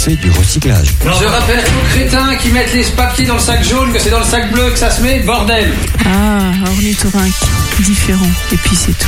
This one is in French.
français du recyclage. Je rappellerai aux crétins qui mettent les papiers dans le sac jaune que c'est dans le sac bleu que ça se met, bordel. Ah, ornithorynque, différent, et puis c'est tout.